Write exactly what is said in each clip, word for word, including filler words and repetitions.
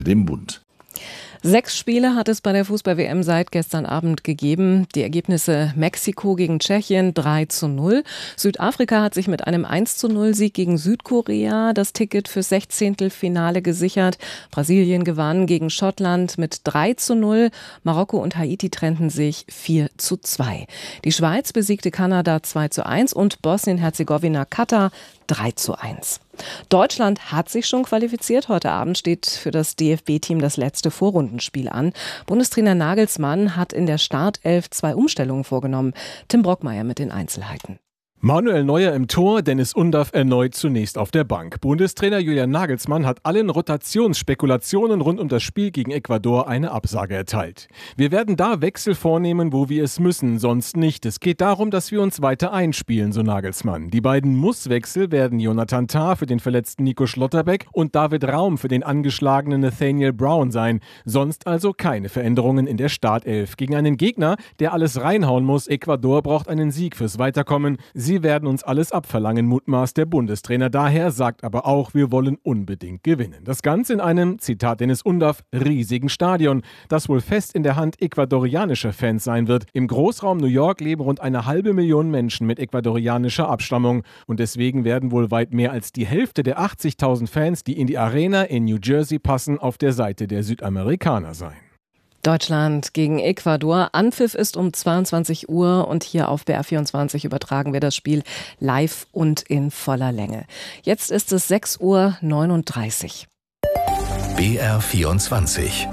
dem Bund. Sechs Spiele hat es bei der Fußball-W M seit gestern Abend gegeben. Die Ergebnisse: Mexiko gegen Tschechien drei zu null. Südafrika hat sich mit einem eins zu null Sieg gegen Südkorea das Ticket fürs Sechzehntelfinale gesichert. Brasilien gewann gegen Schottland mit drei zu null. Marokko und Haiti trennten sich vier zu zwei. Die Schweiz besiegte Kanada zwei zu eins und Bosnien-Herzegowina Katar drei zu eins. Deutschland hat sich schon qualifiziert. Heute Abend steht für das D F B-Team das letzte Vorrundenspiel an. Bundestrainer Nagelsmann hat in der Startelf zwei Umstellungen vorgenommen. Tim Brockmeier mit den Einzelheiten. Manuel Neuer im Tor, Dennis Undaff erneut zunächst auf der Bank. Bundestrainer Julian Nagelsmann hat allen Rotationsspekulationen rund um das Spiel gegen Ecuador eine Absage erteilt. Wir werden da Wechsel vornehmen, wo wir es müssen, sonst nicht. Es geht darum, dass wir uns weiter einspielen, so Nagelsmann. Die beiden Muss-Wechsel werden Jonathan Tah für den verletzten Nico Schlotterbeck und David Raum für den angeschlagenen Nathaniel Brown sein. Sonst also keine Veränderungen in der Startelf. Gegen einen Gegner, der alles reinhauen muss. Ecuador braucht einen Sieg fürs Weiterkommen. Sie Sie werden uns alles abverlangen, mutmaßt der Bundestrainer daher, sagt aber auch, wir wollen unbedingt gewinnen. Das Ganze in einem, Zitat Dennis Undaff, riesigen Stadion, das wohl fest in der Hand ecuadorianischer Fans sein wird. Im Großraum New York leben rund eine halbe Million Menschen mit ecuadorianischer Abstammung. Und deswegen werden wohl weit mehr als die Hälfte der achtzigtausend Fans, die in die Arena in New Jersey passen, auf der Seite der Südamerikaner sein. Deutschland gegen Ecuador. Anpfiff ist um zweiundzwanzig Uhr und hier auf B R vierundzwanzig übertragen wir das Spiel live und in voller Länge. Jetzt ist es sechs Uhr neununddreißig. B R vierundzwanzig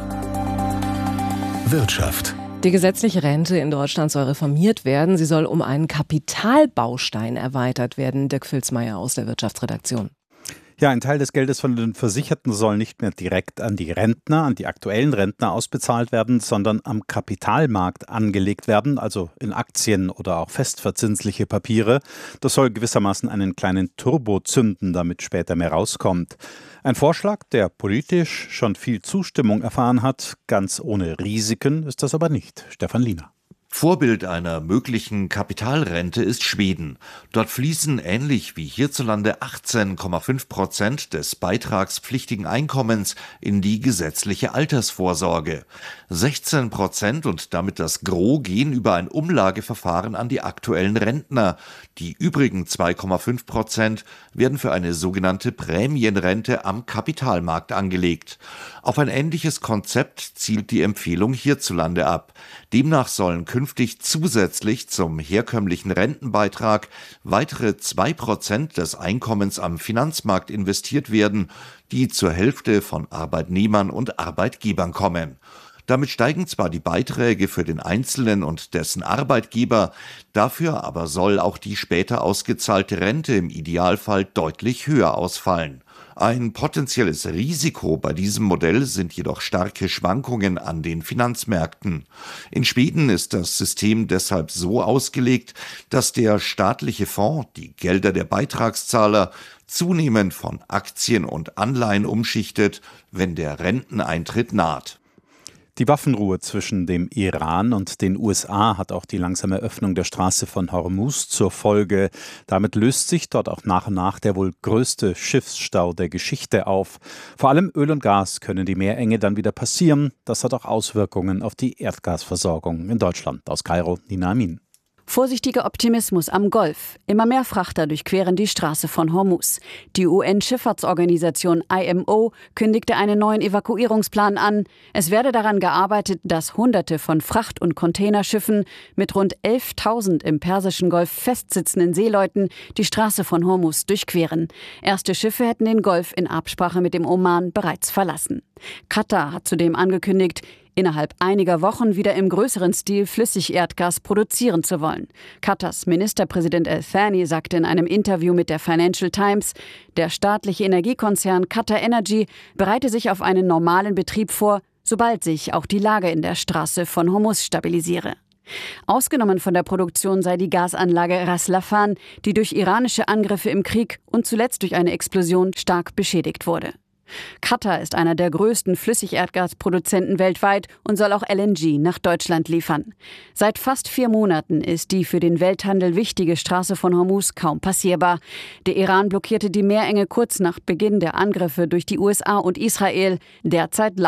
Wirtschaft. Die gesetzliche Rente in Deutschland soll reformiert werden. Sie soll um einen Kapitalbaustein erweitert werden. Dirk Filzmeier aus der Wirtschaftsredaktion. Ja, ein Teil des Geldes von den Versicherten soll nicht mehr direkt an die Rentner, an die aktuellen Rentner ausbezahlt werden, sondern am Kapitalmarkt angelegt werden, also in Aktien oder auch festverzinsliche Papiere. Das soll gewissermaßen einen kleinen Turbo zünden, damit später mehr rauskommt. Ein Vorschlag, der politisch schon viel Zustimmung erfahren hat. Ganz ohne Risiken ist das aber nicht. Stefan Liener. Vorbild einer möglichen Kapitalrente ist Schweden. Dort fließen ähnlich wie hierzulande achtzehn Komma fünf Prozent des beitragspflichtigen Einkommens in die gesetzliche Altersvorsorge. sechzehn Prozent und damit das Gros gehen über ein Umlageverfahren an die aktuellen Rentner. Die übrigen zwei Komma fünf Prozent werden für eine sogenannte Prämienrente am Kapitalmarkt angelegt. Auf ein ähnliches Konzept zielt die Empfehlung hierzulande ab. Demnach sollen künftig zusätzlich zum herkömmlichen Rentenbeitrag weitere zwei Prozent des Einkommens am Finanzmarkt investiert werden, die zur Hälfte von Arbeitnehmern und Arbeitgebern kommen. Damit steigen zwar die Beiträge für den Einzelnen und dessen Arbeitgeber, dafür aber soll auch die später ausgezahlte Rente im Idealfall deutlich höher ausfallen. Ein potenzielles Risiko bei diesem Modell sind jedoch starke Schwankungen an den Finanzmärkten. In Schweden ist das System deshalb so ausgelegt, dass der staatliche Fonds die Gelder der Beitragszahler zunehmend von Aktien und Anleihen umschichtet, wenn der Renteneintritt naht. Die Waffenruhe zwischen dem Iran und den U S A hat auch die langsame Öffnung der Straße von Hormuz zur Folge. Damit löst sich dort auch nach und nach der wohl größte Schiffsstau der Geschichte auf. Vor allem Öl und Gas können die Meerenge dann wieder passieren. Das hat auch Auswirkungen auf die Erdgasversorgung in Deutschland. Aus Kairo, Nina Amin. Vorsichtiger Optimismus am Golf. Immer mehr Frachter durchqueren die Straße von Hormuz. Die U N-Schifffahrtsorganisation I M O kündigte einen neuen Evakuierungsplan an. Es werde daran gearbeitet, dass Hunderte von Fracht- und Containerschiffen mit rund elftausend im Persischen Golf festsitzenden Seeleuten die Straße von Hormuz durchqueren. Erste Schiffe hätten den Golf in Absprache mit dem Oman bereits verlassen. Katar hat zudem angekündigt, innerhalb einiger Wochen wieder im größeren Stil Flüssigerdgas produzieren zu wollen. Katars Ministerpräsident Al-Thani sagte in einem Interview mit der Financial Times, der staatliche Energiekonzern Qatar Energy bereite sich auf einen normalen Betrieb vor, sobald sich auch die Lage in der Straße von Hormuz stabilisiere. Ausgenommen von der Produktion sei die Gasanlage Ras Laffan, die durch iranische Angriffe im Krieg und zuletzt durch eine Explosion stark beschädigt wurde. Katar ist einer der größten Flüssigerdgasproduzenten weltweit und soll auch L N G nach Deutschland liefern. Seit fast vier Monaten ist die für den Welthandel wichtige Straße von Hormuz kaum passierbar. Der Iran blockierte die Meerenge kurz nach Beginn der Angriffe durch die U S A und Israel. Derzeit